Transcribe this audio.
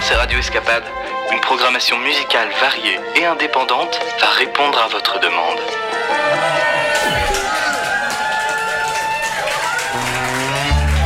c'est Radio Escapade. Une programmation musicale variée et indépendante va répondre à votre demande.